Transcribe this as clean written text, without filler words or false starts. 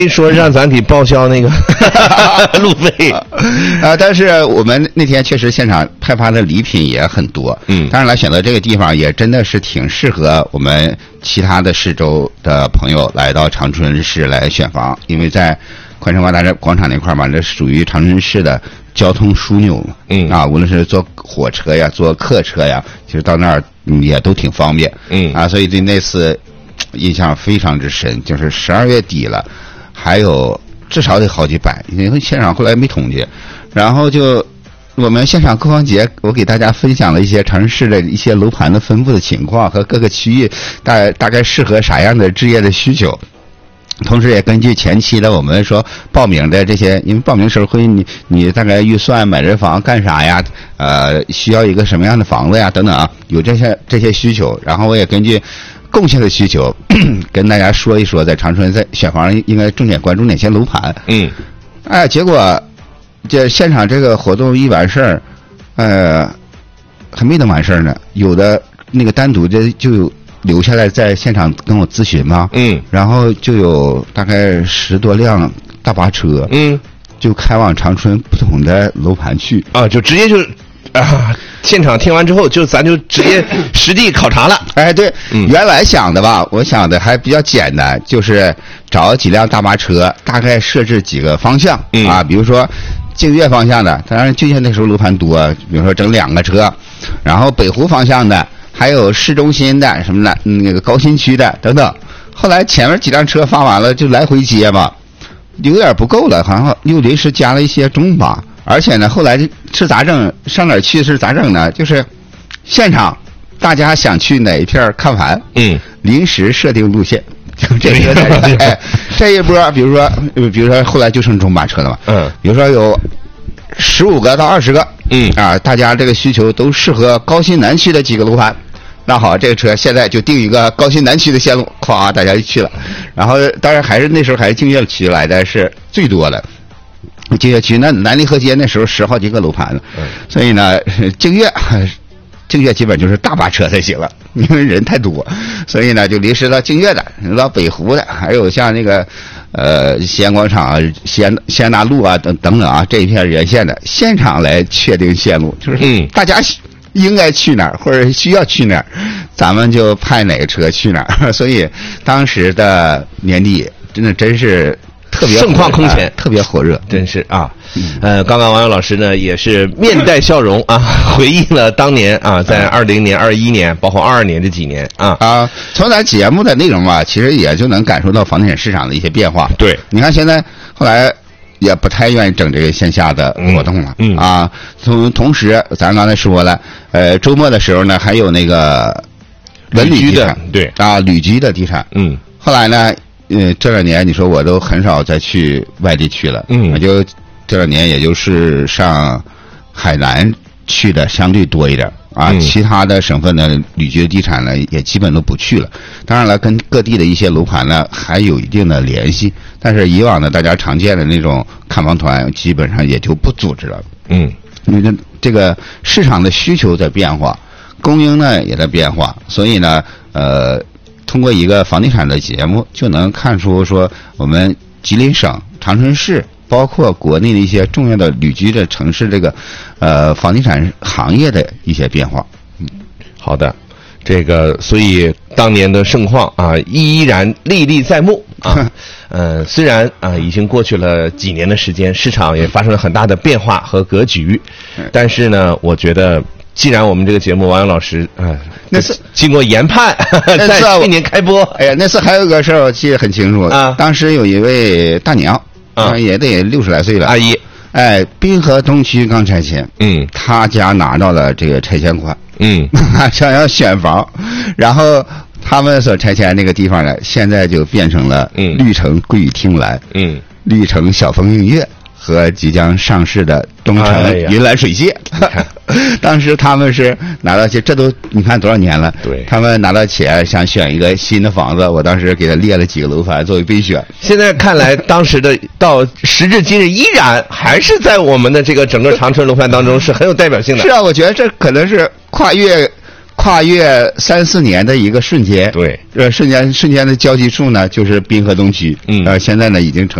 说让咱给报销那个路费但是我们那天确实现场派发的礼品也很多，当然了，选择这个地方也真的是挺适合我们其他的市州的朋友来到长春市来选房，因为在宽城万达广场那块嘛，这属于长春市的交通枢纽，无论是坐火车呀、坐客车呀，其实到那儿也都挺方便，所以对那次印象非常之深，就是12月底了。还有至少得好几百，因为现场后来没统计。然后就我们现场购房节，我给大家分享了一些长春市的一些楼盘的分布的情况和各个区域大概适合啥样的置业的需求。同时也根据前期的我们说报名的这些，因为报名时候会你大概预算买这房干啥呀，需要一个什么样的房子呀等等啊，有这些需求。然后我也根据贡献的需求跟大家说一说，在长春在选房应该重点关注哪些楼盘。结果这现场这个活动一完事儿，还没等完事儿呢，有的那个单独的就留下来在现场跟我咨询嘛，然后就有大概10多辆大巴车，就开往长春不同的楼盘去啊，就直接就现场听完之后，咱就直接实地考察了。 对，原来想的吧，我想的还比较简单，就是找几辆大巴车，大概设置几个方向比如说净月方向的，当然就像那时候楼盘多，比如说整2个车，然后北湖方向的，还有市中心的什么的，那个高新区的等等。后来前面几辆车发完了，就来回接嘛，有点不够了，好像又临时加了一些中巴。而且呢，后来是咋整？上哪儿去是咋整呢？就是现场大家想去哪一片看完，临时设定路线，就这个这一波，比如说后来就剩中巴车了嘛，比如说有15个到20个，大家这个需求都适合高新南区的几个楼盘。那好，这个车现在就定一个高新南区的线路，咵，大家就去了。然后当然那时候还是净月区来的是最多的。净月区那南离合街那时候10好几个楼盘了，所以呢，净月基本就是大巴车才行了，因为人太多，所以呢就临时到净月的，到北湖的，还有像那个西安广场、西安大路啊等等啊这一片沿线的，现场来确定线路，就是大家应该去哪儿或者需要去哪儿，咱们就派哪个车去哪儿。所以当时的年底真是特别盛况空前， 特别火热， 真是啊。刚刚王勇老师呢也是面带笑容啊，回忆了当年啊，在20年、21年，包括22年这几年从咱节目的内容嘛，其实也就能感受到房地产市场的一些变化。 对， 你看现在后来也不太愿意整这个线下的活动了，同时咱刚才说了，周末的时候呢，还有那个文旅地产， 对旅居的地产，后来呢。这2年你说我都很少再去外地去了，我就这2年也就是上海南去的相对多一点其他的省份的旅居的地产呢也基本都不去了。当然了，跟各地的一些楼盘呢还有一定的联系，但是以往的大家常见的那种看房团基本上也就不组织了。因为这个市场的需求在变化，供应呢也在变化，所以呢通过一个房地产的节目，就能看出说我们吉林省长春市，包括国内的一些重要的旅居的城市，这个房地产行业的一些变化。 好的，这个所以当年的盛况依然历历在目虽然已经过去了几年的时间，市场也发生了很大的变化和格局，但是呢，我觉得。既然我们这个节目王勇老师那次经过研判在去年开播， 那次还有个事儿我记得很清楚当时有一位大娘也得60来岁了， 阿姨， 滨河东区刚拆迁，她家拿到了这个拆迁款，想要选房，然后他们所拆迁那个地方呢，现在就变成了绿城桂语汀兰，绿城小枫映月和即将上市的东城云岚水榭，当时他们是拿到钱，这都你看多少年了？ 对， 他们拿到钱想选一个新的房子，我当时给他列了几个楼盘作为备选。 现在看来，当时的到时至今日，依然还是在我们的这个整个长春楼盘当中是很有代表性的。 是啊，我觉得这可能是跨越跨越3、4年的一个瞬间。 对， 瞬间的交集处呢，就是滨河东区。现在呢已经成